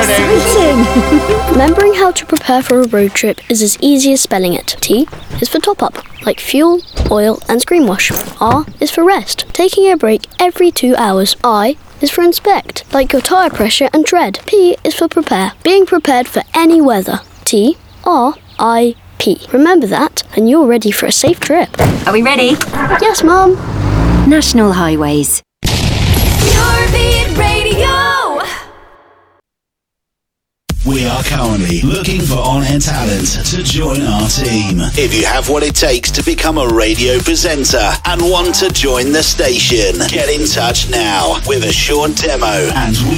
exciting! Remembering how to prepare for a road trip is as easy as spelling it. T is for top up, like fuel, oil and screen wash. R is for rest, taking a break every 2 hours. I is for inspect, like your tyre pressure and tread. P is for prepare, being prepared for any weather. T, R, I, P. Remember that, and you're ready for a safe trip. Are we ready? Yes, Mum. National Highways. Your Beat Radio. We are currently looking for on-air talent to join our team. If you have what it takes to become a radio presenter and want to join the station, get in touch now with a short demo and we